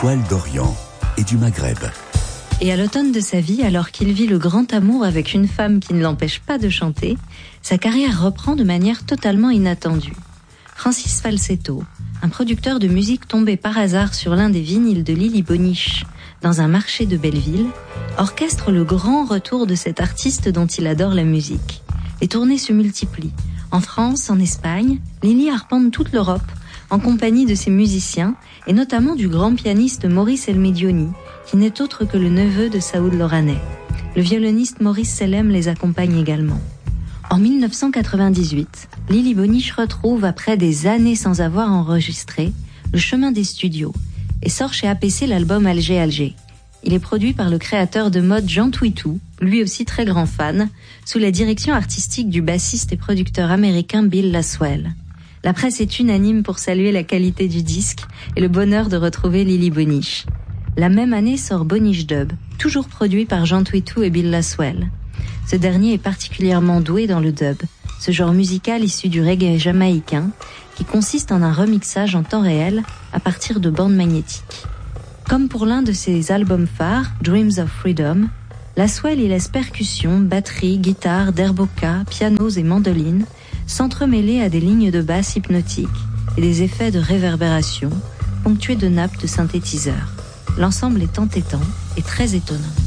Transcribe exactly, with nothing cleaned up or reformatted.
étoiles d'Orient et du Maghreb. Et à l'automne de sa vie, alors qu'il vit le grand amour avec une femme qui ne l'empêche pas de chanter, sa carrière reprend de manière totalement inattendue. Francis Falsetto, un producteur de musique tombé par hasard sur l'un des vinyles de Lily Bonniche dans un marché de Belleville, orchestre le grand retour de cet artiste dont il adore la musique. Les tournées se multiplient. En France, en Espagne, Lily arpente toute l'Europe en compagnie de ses musiciens et notamment du grand pianiste Maurice Elmedioni, qui n'est autre que le neveu de Saoud Loranais. Le violoniste Maurice Sellem les accompagne également. En dix-neuf cent quatre-vingt-dix-huit, Lily Bonniche retrouve, après des années sans avoir enregistré, le chemin des studios et sort chez A P C l'album Alger Alger. Il est produit par le créateur de mode Jean Twitou, lui aussi très grand fan, sous la direction artistique du bassiste et producteur américain Bill Laswell. La presse est unanime pour saluer la qualité du disque et le bonheur de retrouver Lily Bonniche. La même année sort Bonniche Dub, toujours produit par Jean Twitou et Bill Laswell. Ce dernier est particulièrement doué dans le dub, ce genre musical issu du reggae jamaïcain, qui consiste en un remixage en temps réel à partir de bandes magnétiques. Comme pour l'un de ses albums phares, Dreams of Freedom, Laswell y laisse percussions, batteries, guitares, derboka, pianos et mandolines s'entremêler à des lignes de basse hypnotiques et des effets de réverbération ponctués de nappes de synthétiseurs. L'ensemble est entêtant et très étonnant.